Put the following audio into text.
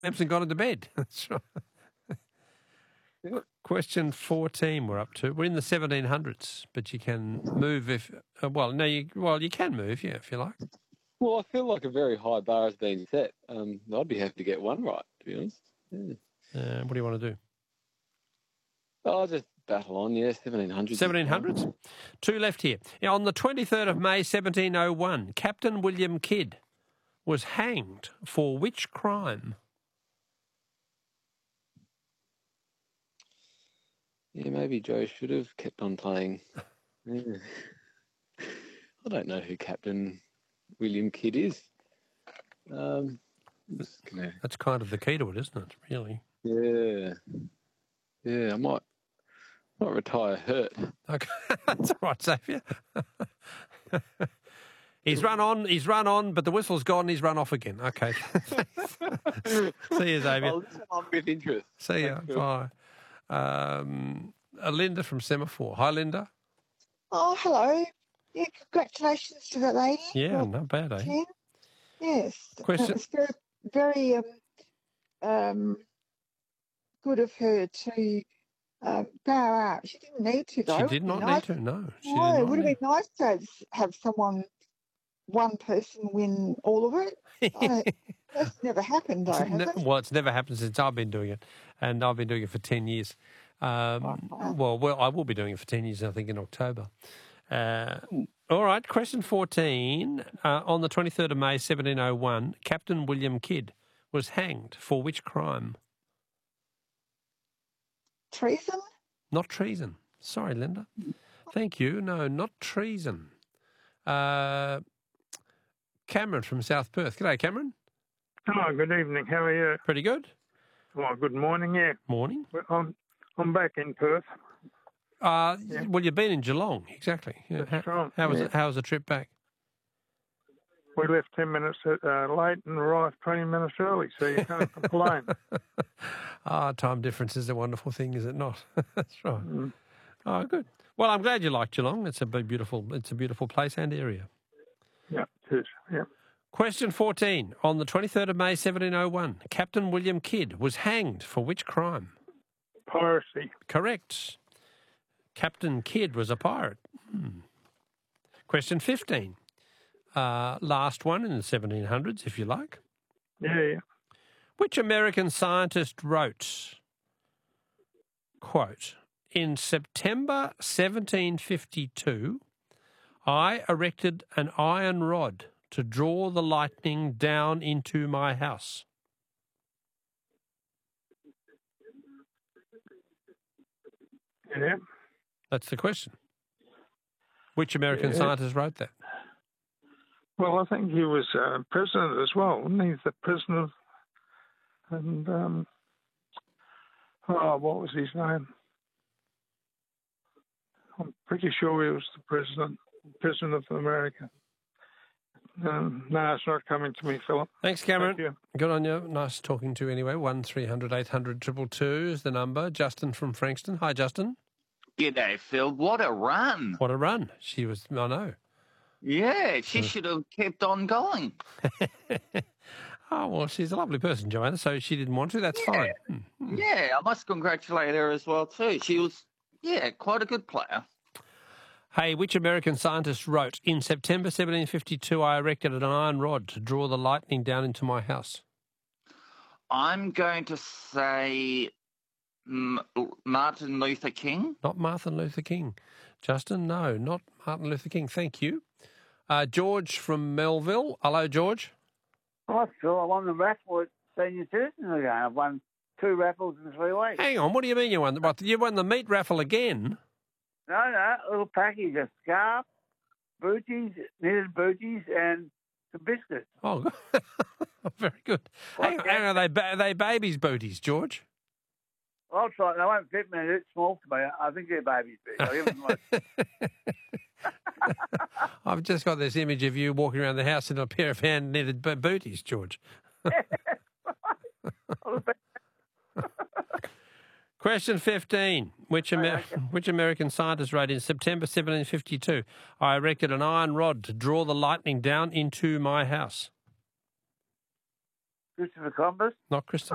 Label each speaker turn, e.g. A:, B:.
A: and gone to bed. That's right. Question 14 we're up to. We're in the 1700s, but you can move if... you can move, yeah, if you like.
B: Well, I feel like a very high bar has been set. I'd be happy to get one right, to be honest. Yeah.
A: What do you want to do?
B: I'll just battle on, yeah, 1700s.
A: 1700s? Two left here. Now, on the 23rd of May, 1701, Captain William Kidd was hanged for which crime?
B: Yeah, maybe Joe should have kept on playing. Yeah. I don't know who Captain William Kidd is.
A: That's kind of the key to it, isn't it, really?
B: Yeah. Yeah, I might retire hurt.
A: Okay, that's all right, Xavier. He's run on, but the whistle's gone, he's run off again. Okay. See you, Xavier.
B: I'll listen on with interest.
A: See you. Bye. Linda from Semaphore. Hi, Linda.
C: Oh, hello. Yeah, congratulations to that lady.
A: Yeah, not bad, eh?
C: Ken. Yes.
A: Question.
C: It's very good of her to bow out. She didn't need to, though.
A: She did not need to, no.
C: No, it would have been nice to have one person win all of it. That's never happened, though, has it?
A: Well, it's never happened since I've been doing it, and I've been doing it for 10 years. I will be doing it for 10 years, I think, in October. All right, question 14. On the 23rd of May, 1701, Captain William Kidd was hanged for which crime?
C: Treason?
A: Not treason. Sorry, Linda. Thank you. No, not treason. Cameron from South Perth. G'day, Cameron.
D: Oh, good evening. How are you?
A: Pretty good.
D: Well, good morning, yeah.
A: Morning.
D: I'm back in Perth.
A: Well, you've been in Geelong, exactly. Yeah.
D: That's right.
A: How was the trip back?
D: We left 10 minutes late and arrived 20 minutes early, so you can't complain.
A: Time difference is a wonderful thing, is it not? That's right. Mm. Oh, good. Well, I'm glad you like Geelong. It's a beautiful place and area.
D: Yeah, it is. Yeah.
A: Question 14. On the 23rd of May, 1701, Captain William Kidd was hanged for which crime?
D: Piracy.
A: Correct. Captain Kidd was a pirate. Question 15. Last one in the 1700s, if you like.
D: Yeah.
A: Which American scientist wrote, quote, in September 1752, I erected an iron rod to draw the lightning down into my house?
D: Yeah.
A: That's the question. Which American scientist wrote that?
D: Well, I think he was president as well, wasn't he? The president and what was his name? I'm pretty sure he was the president of America. No, it's not coming to me, Philip.
A: Thanks, Cameron.
D: Thank you.
A: Good on you. Nice talking to you anyway. 1300 800 222 is the number. Justin from Frankston. Hi, Justin.
E: G'day, Phil. What a run.
A: What a run. She was, I know.
E: Yeah, she should have kept on going.
A: Oh, well, she's a lovely person, Joanna, so she didn't want to. That's fine.
E: Yeah, I must congratulate her as well, too. She was, quite a good player.
A: Hey, which American scientist wrote, in September 1752, I erected an iron rod to draw the lightning down into my house?
E: I'm going to say Martin Luther King.
A: Not Martin Luther King. Justin, no, not Martin Luther King. Thank you. George from Melville. Hello, George.
F: Hi, Phil. I won the raffle at Senior Citizens again. I've won 2 raffles in 3 weeks.
A: Hang on, what do you mean you won? You won the meat raffle again?
F: No, a little package, a scarf, booties, knitted booties, and some biscuits.
A: Oh, very good. Hang on, are they babies' booties, George?
F: I'll try. They won't fit me. They're too small for me. I think they're babies' booties.
A: I've just got this image of you walking around the house in a pair of hand-knitted booties, George. Question 15. Which American scientist wrote in September 1752, I erected an iron rod to draw the lightning down into my house?
F: Christopher Columbus?
A: Not Christopher